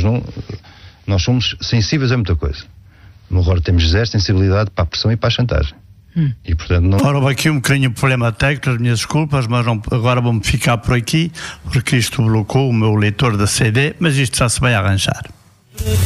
Nós somos sensíveis a muita coisa. No horror temos zero sensibilidade para a pressão e para a chantagem. E portanto não... Ora, houve aqui um bocadinho de problema técnico, as minhas desculpas, mas agora vou-me ficar por aqui, porque isto bloqueou o meu leitor da CD, mas isto já se vai arranjar.